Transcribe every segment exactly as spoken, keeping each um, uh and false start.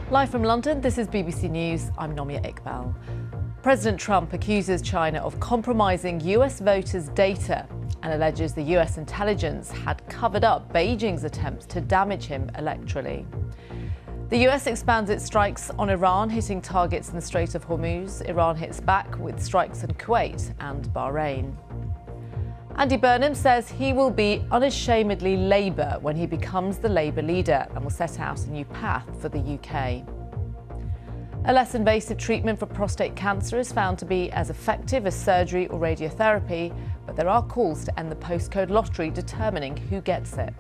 Live from London, this is B B C News. I'm Nomia Iqbal. President Trump accuses China of compromising U S voters' data and alleges the U S intelligence had covered up Beijing's attempts to damage him electorally. The U S expands its strikes on Iran, hitting targets in the Strait of Hormuz. Iran hits back with strikes in Kuwait and Bahrain. Andy Burnham says he will be unashamedly Labour when he becomes the Labour leader and will set out a new path for the U K. A less invasive treatment for prostate cancer is found to be as effective as surgery or radiotherapy, but there are calls to end the postcode lottery determining who gets it.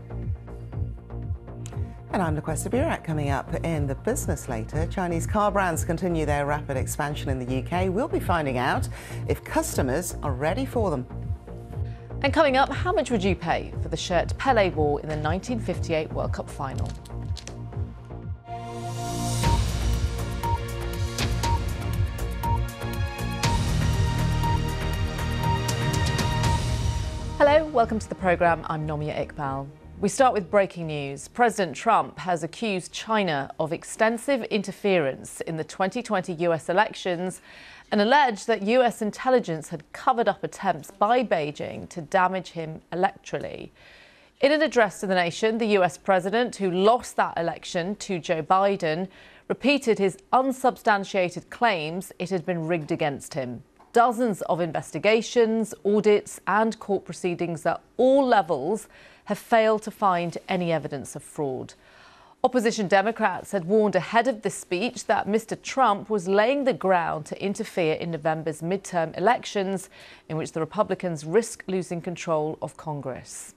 And I'm Laquesta Burak. Coming up in the business later, Chinese car brands continue their rapid expansion in the U K. We'll be finding out if customers are ready for them. And coming up, how much would you pay for the shirt Pelé wore in the nineteen fifty-eight World Cup final? Hello, welcome to the programme. I'm Nomia Iqbal. We start with breaking news. President Trump has accused China of extensive interference in the twenty twenty U S elections and alleged that U S intelligence had covered up attempts by Beijing to damage him electorally. In an address to the nation, the U S president, who lost that election to Joe Biden, repeated his unsubstantiated claims it had been rigged against him. Dozens of investigations, audits and court proceedings at all levels have failed to find any evidence of fraud. Opposition Democrats had warned ahead of this speech that Mister Trump was laying the ground to interfere in November's midterm elections, in which the Republicans risk losing control of Congress.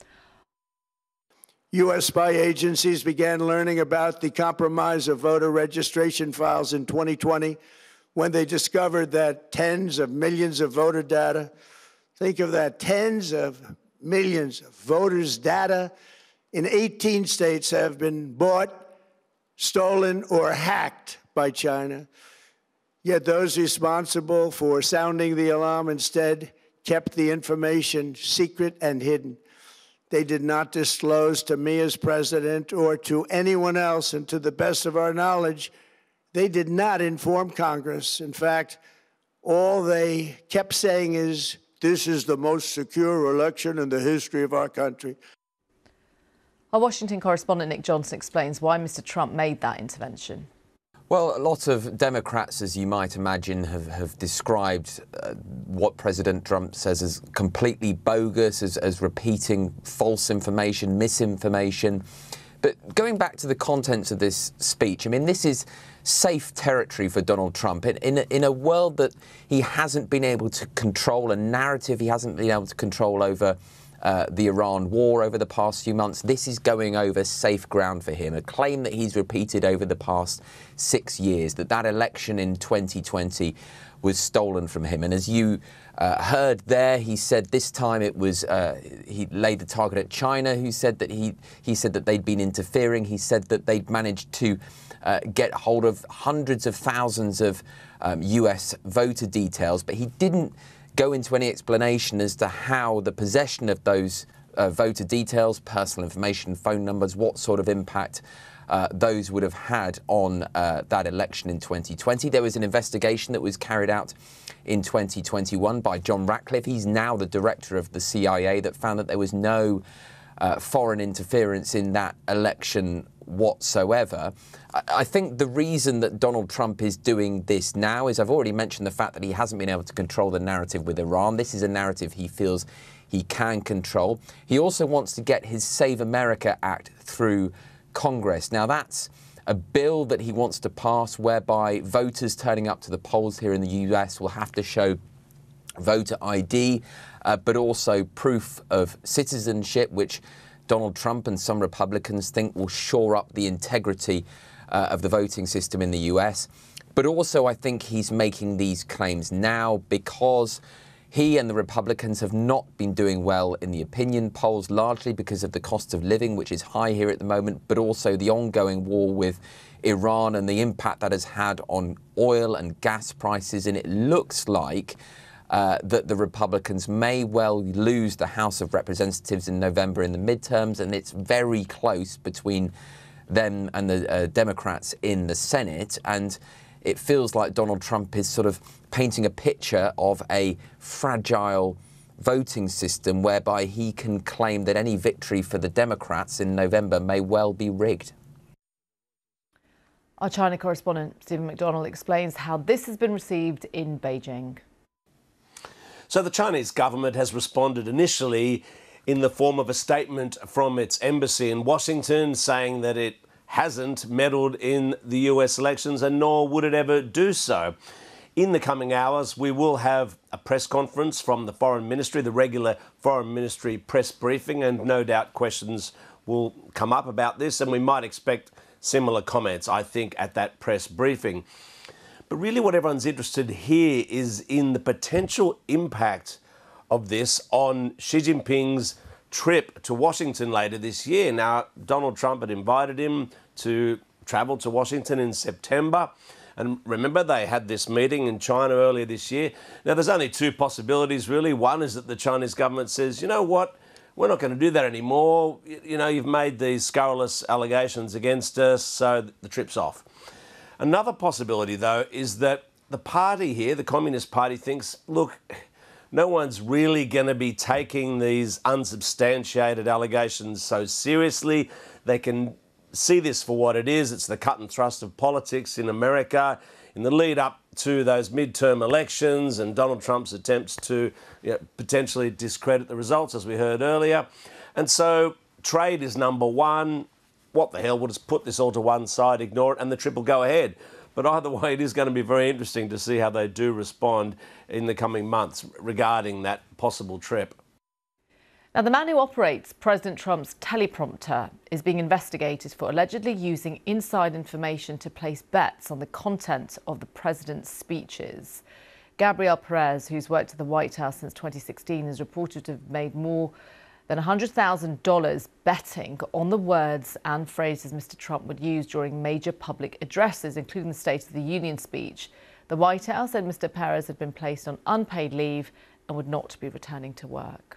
U S spy agencies began learning about the compromise of voter registration files in twenty twenty when they discovered that tens of millions of voter data, think of that, tens of millions of voters' data in eighteen states have been bought, stolen, or hacked by China. Yet those responsible for sounding the alarm instead kept the information secret and hidden. They did not disclose to me as president or to anyone else, and to the best of our knowledge, they did not inform Congress. In fact, all they kept saying is, this is the most secure election in the history of our country. Our Washington correspondent Nick Johnson explains why Mister Trump made that intervention. Well, a lot of Democrats, as you might imagine, have, have described uh, what President Trump says as completely bogus, as, as repeating false information, misinformation. But going back to the contents of this speech, I mean, this is safe territory for Donald Trump. In, in, a, in a world that he hasn't been able to control, a narrative he hasn't been able to control over uh, the Iran war over the past few months, this is going over safe ground for him. A claim that he's repeated over the past six years, that that election in twenty twenty was stolen from him. And as you uh, heard there, he said this time it was, uh, he laid the target at China, who said that he, he said that they'd been interfering. He said that they'd managed to uh, get hold of hundreds of thousands of um, U S voter details, but he didn't go into any explanation as to how the possession of those uh, voter details, personal information, phone numbers, what sort of impact Uh, those would have had on uh, that election in twenty twenty. There was an investigation that was carried out in twenty twenty-one by John Ratcliffe. He's now the director of the C I A, that found that there was no uh, foreign interference in that election whatsoever. I, I think the reason that Donald Trump is doing this now is, I've already mentioned the fact that he hasn't been able to control the narrative with Iran. This is a narrative he feels he can control. He also wants to get his Save America Act through Congress. Now, that's a bill that he wants to pass whereby voters turning up to the polls here in the U S will have to show voter I D, uh, but also proof of citizenship, which Donald Trump and some Republicans think will shore up the integrity uh, of the voting system in the U S. But also, I think he's making these claims now because he and the Republicans have not been doing well in the opinion polls, largely because of the cost of living, which is high here at the moment, but also the ongoing war with Iran and the impact that has had on oil and gas prices. And it looks like uh, that the Republicans may well lose the House of Representatives in November in the midterms, and it's very close between them and the uh, Democrats in the Senate. And it feels like Donald Trump is sort of painting a picture of a fragile voting system whereby he can claim that any victory for the Democrats in November may well be rigged. Our China correspondent, Stephen McDonnell, explains how this has been received in Beijing. So the Chinese government has responded initially in the form of a statement from its embassy in Washington saying that it hasn't meddled in the U S elections and nor would it ever do so. In the coming hours, we will have a press conference from the Foreign Ministry, the regular Foreign Ministry press briefing, and no doubt questions will come up about this, and we might expect similar comments, I think, at that press briefing. But really what everyone's interested here is in the potential impact of this on Xi Jinping's trip to Washington later this year. Now, Donald Trump had invited him to travel to Washington in September. And remember, they had this meeting in China earlier this year. Now, there's only two possibilities, really. One is that the Chinese government says, you know what, we're not going to do that anymore. You know, you've made these scurrilous allegations against us, so the trip's off. Another possibility, though, is that the party here, the Communist Party, thinks, look, no one's really going to be taking these unsubstantiated allegations so seriously. They can see this for what it is. It's the cut and thrust of politics in America in the lead up to those midterm elections and Donald Trump's attempts to you know, potentially discredit the results, as we heard earlier. And so trade is number one. What the hell, we'll just put this all to one side, ignore it, and the trip will go ahead. But either way, it is going to be very interesting to see how they do respond in the coming months regarding that possible trip. Now, the man who operates President Trump's teleprompter is being investigated for allegedly using inside information to place bets on the content of the president's speeches. Gabriel Perez, who's worked at the White House since twenty sixteen, is reported to have made more than one hundred thousand dollars betting on the words and phrases Mister Trump would use during major public addresses, including the State of the Union speech. The White House said Mister Perez had been placed on unpaid leave and would not be returning to work.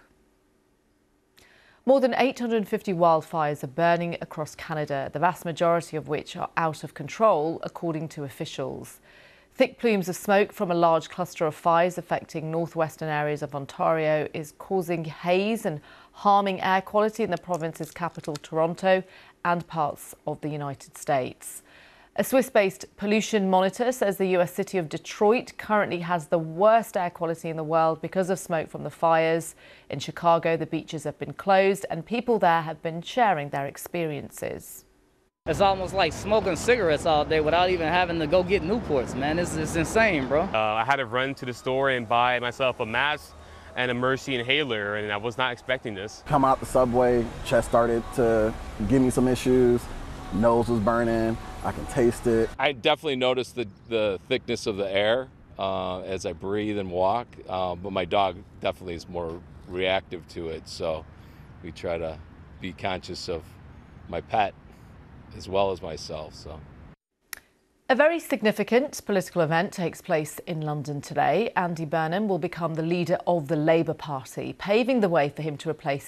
More than eight hundred fifty wildfires are burning across Canada, the vast majority of which are out of control, according to officials. Thick plumes of smoke from a large cluster of fires affecting northwestern areas of Ontario is causing haze and harming air quality in the province's capital, Toronto, and parts of the United States. A Swiss-based pollution monitor says the U S city of Detroit currently has the worst air quality in the world because of smoke from the fires. In Chicago, the beaches have been closed and people there have been sharing their experiences. It's almost like smoking cigarettes all day without even having to go get Newports, man. It's, it's insane, bro. Uh, I had to run to the store and buy myself a mask and a Mercy inhaler, and I was not expecting this. Come out the subway, chest started to give me some issues, nose was burning. I can taste it. I definitely noticed the, the thickness of the air uh, as I breathe and walk, uh, but my dog definitely is more reactive to it, so we try to be conscious of my pet as well as myself. So. A very significant political event takes place in London today. Andy Burnham will become the leader of the Labour Party, paving the way for him to replace